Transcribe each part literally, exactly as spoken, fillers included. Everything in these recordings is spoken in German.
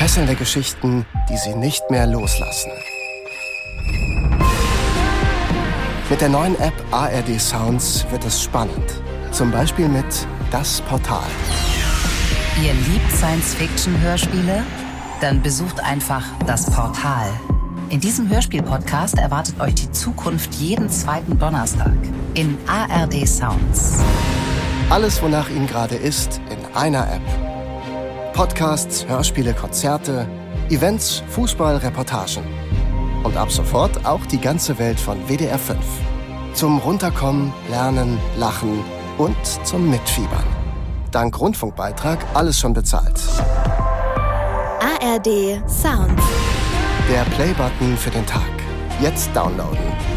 Fesselnde Geschichten, die Sie nicht mehr loslassen. Mit der neuen App A R D Sounds wird es spannend. Zum Beispiel mit Das Portal. Ihr liebt Science-Fiction-Hörspiele? Dann besucht einfach Das Portal. In diesem Hörspiel-Podcast erwartet euch die Zukunft jeden zweiten Donnerstag in A R D Sounds. Alles, wonach Ihnen gerade ist, in einer App. Podcasts, Hörspiele, Konzerte, Events, Fußball, Reportagen. Und ab sofort auch die ganze Welt von W D R fünf. Zum Runterkommen, Lernen, Lachen und zum Mitfiebern. Dank Rundfunkbeitrag alles schon bezahlt. A R D Sound. Der Play-Button für den Tag. Jetzt downloaden.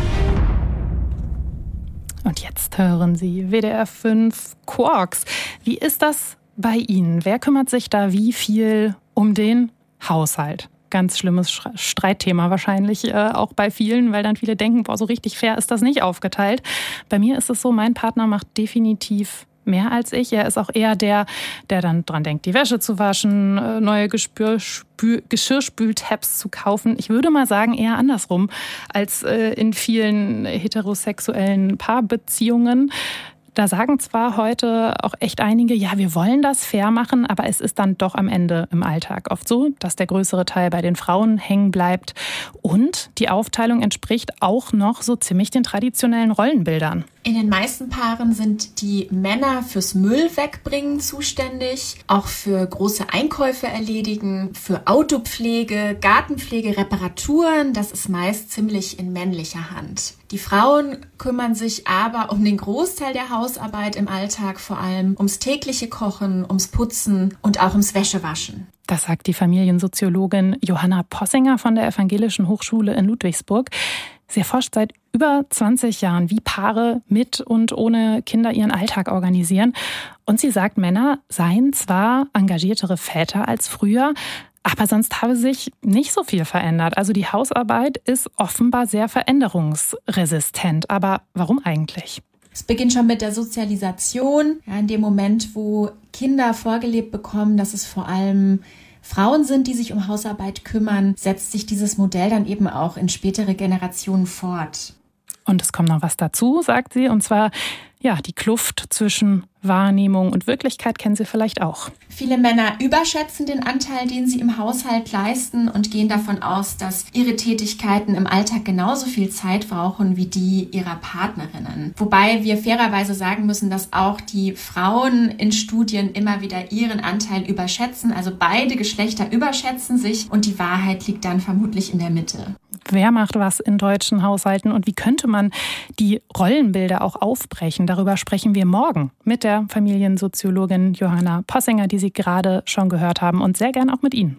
Und jetzt hören Sie W D R fünf Quarks. Wie ist das bei Ihnen? Wer kümmert sich da wie viel um den Haushalt? Ganz schlimmes Streitthema wahrscheinlich äh, auch bei vielen, weil dann viele denken, boah, so richtig fair ist das nicht aufgeteilt. Bei mir ist es so, mein Partner macht definitiv mehr als ich. Er ist auch eher der, der dann dran denkt, die Wäsche zu waschen, äh, neue Gespür, Spül, Geschirrspültabs zu kaufen. Ich würde mal sagen, eher andersrum als äh, in vielen heterosexuellen Paarbeziehungen. Da sagen zwar heute auch echt einige, ja, wir wollen das fair machen, aber es ist dann doch am Ende im Alltag oft so, dass der größere Teil bei den Frauen hängen bleibt. Und die Aufteilung entspricht auch noch so ziemlich den traditionellen Rollenbildern. In den meisten Paaren sind die Männer fürs Müll wegbringen zuständig, auch für große Einkäufe erledigen, für Autopflege, Gartenpflege, Reparaturen. Das ist meist ziemlich in männlicher Hand. Die Frauen kümmern sich aber um den Großteil der Hausarbeit im Alltag, vor allem ums tägliche Kochen, ums Putzen und auch ums Wäschewaschen. Das sagt die Familiensoziologin Johanna Possinger von der Evangelischen Hochschule in Ludwigsburg. Sie erforscht seit über zwanzig Jahren, wie Paare mit und ohne Kinder ihren Alltag organisieren. Und sie sagt, Männer seien zwar engagiertere Väter als früher, aber sonst habe sich nicht so viel verändert. Also die Hausarbeit ist offenbar sehr veränderungsresistent. Aber warum eigentlich? Es beginnt schon mit der Sozialisation. Ja, in dem Moment, wo Kinder vorgelebt bekommen, dass es vor allem Frauen sind, die sich um Hausarbeit kümmern, setzt sich dieses Modell dann eben auch in spätere Generationen fort. Und es kommt noch was dazu, sagt sie, und zwar ja, die Kluft zwischen Wahrnehmung und Wirklichkeit kennen Sie vielleicht auch. Viele Männer überschätzen den Anteil, den sie im Haushalt leisten und gehen davon aus, dass ihre Tätigkeiten im Alltag genauso viel Zeit brauchen wie die ihrer Partnerinnen. Wobei wir fairerweise sagen müssen, dass auch die Frauen in Studien immer wieder ihren Anteil überschätzen. Also beide Geschlechter überschätzen sich und die Wahrheit liegt dann vermutlich in der Mitte. Wer macht was in deutschen Haushalten und wie könnte man die Rollenbilder auch aufbrechen? Darüber sprechen wir morgen mit der Familiensoziologin Johanna Possinger, die Sie gerade schon gehört haben, und sehr gern auch mit Ihnen.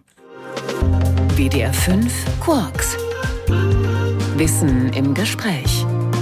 W D R fünf Quarks. Wissen im Gespräch.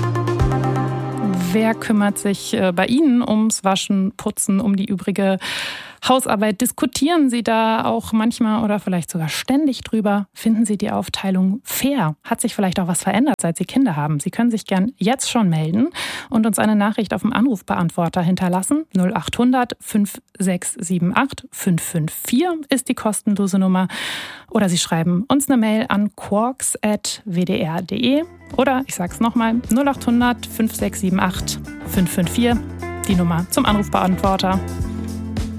Wer kümmert sich bei Ihnen ums Waschen, Putzen, um die übrige Hausarbeit? Diskutieren Sie da auch manchmal oder vielleicht sogar ständig drüber? Finden Sie die Aufteilung fair? Hat sich vielleicht auch was verändert, seit Sie Kinder haben? Sie können sich gern jetzt schon melden und uns eine Nachricht auf dem Anrufbeantworter hinterlassen. null acht hundert fünf sechs sieben acht fünf fünf vier ist die kostenlose Nummer. Oder Sie schreiben uns eine Mail an quarks at w d r punkt d e. Oder, ich sag's nochmal, null acht hundert fünf sechs sieben acht fünf fünf vier, die Nummer zum Anrufbeantworter.